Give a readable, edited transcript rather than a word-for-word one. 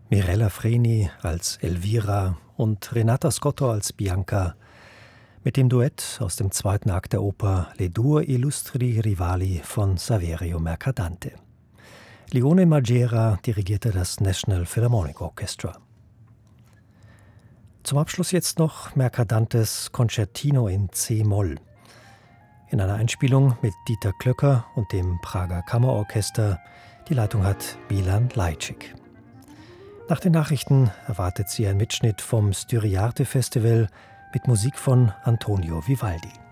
Mirella Freni als Elvira und Renata Scotto als Bianca mit dem Duett aus dem zweiten Akt der Oper Le due illustri rivali von Saverio Mercadante. Lione Margera dirigierte das National Philharmonic Orchestra. Zum Abschluss jetzt noch Mercadantes Concertino in C-Moll. In einer Einspielung mit Dieter Klöcker und dem Prager Kammerorchester. Die Leitung hat Milan Lajcik. Nach den Nachrichten erwartet Sie ein Mitschnitt vom Styriarte Festival mit Musik von Antonio Vivaldi.